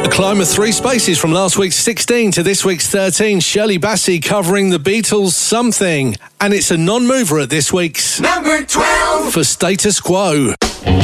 Climb of 3 spaces from last week's 16 to this week's 13. Shirley Bassey covering the Beatles' Something. And it's a non-mover at this week's number 12 for Status Quo.